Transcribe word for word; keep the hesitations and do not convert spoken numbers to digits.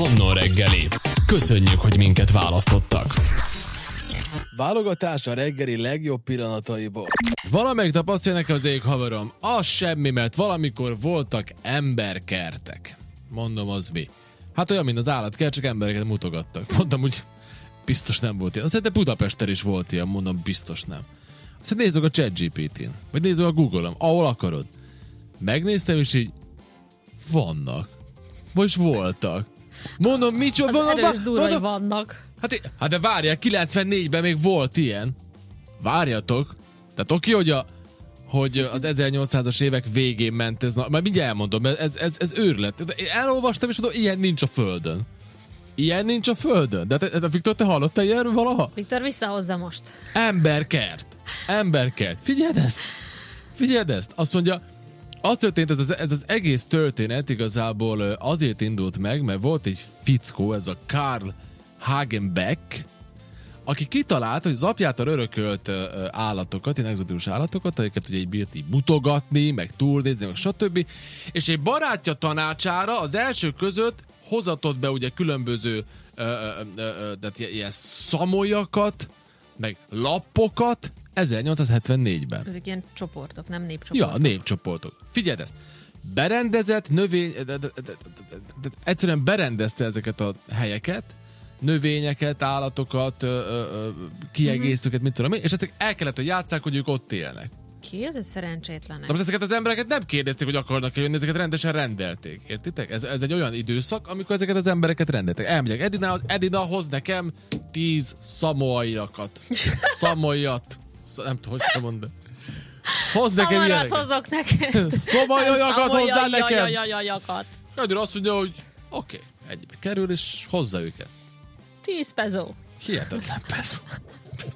Manna reggeli. Köszönjük, hogy minket választottak. Válogatás a reggeli legjobb pillanataiból. Valamelyik nap azt jön nekem az ég haverom, az semmi, mert valamikor voltak emberkertek. Mondom, az mi? Hát olyan, mint az állatkert, csak embereket mutogattak. Mondtam, úgy biztos nem volt ilyen. Azt de Budapesten is volt ilyen, mondom, biztos nem. Azt nézd meg a ChatGPT-n, vagy nézd meg a Google-on, ahol akarod. Megnéztem, és így vannak. Most voltak. Mondom, micsoda? Az erős durva, hogy vannak. Hát, hát de várják, kilencvennégyben még volt ilyen. Várjatok. Tehát oké, hogy, a, hogy az ezernyolcszázas évek végén ment ez. Na, majd mindjárt elmondom, mert ez, ez, ez őrület. Én elolvastam, és mondom, ilyen nincs a Földön. Ilyen nincs a Földön. De te, te, Viktor, te hallottál ilyenről valaha? Viktor, visszahozza most. Emberkert. Emberkert. Figyeld ezt. Figyeld ezt. Azt mondja, az történt, ez az, ez az egész történet igazából azért indult meg, mert volt egy fickó, ez a Karl Hagenbeck, aki kitalálta, hogy az apjától örökölt uh, állatokat, ilyen egzotikus állatokat, amiket ugye így bírt így mutogatni, meg túlnézni, meg stb. És egy barátja tanácsára az első között hozatott be ugye különböző uh, uh, uh, uh, ilyen szamolyakat, meg lappokat ezernyolcszázhetvennégyben. Ezek ilyen csoportok, nem népcsoportok. Ja, népcsoportok. Figyeld ezt! Berendezett növény... De, de, de, de, de, de, egyszerűen berendezte ezeket a helyeket, növényeket, állatokat, ö, ö, kiegészítőket, mit tudom én, és ezek el kellett, hogy játsszák, hogy ők ott élnek. Ki az ez szerencsétlenek? De most ezeket az embereket nem kérdezték, hogy akarnak jönni, ezeket rendesen rendelték. Értitek? Ez, ez egy olyan időszak, amikor ezeket az embereket rendeltek. Elmegyek Edina, Edina, hoz nekem tíz szamoaiakat. Szamoljat. Nem tudom, hogy kell mondani. Hozz nekem Szamarat ilyeneket. hozok neked. Szomolyajakat hozzá nekem. Szamolyajajajakat. Edina azt mondja, hogy oké, okay, egybe kerül, és hozza őket. Tíz pezó. Hihetetlen peso.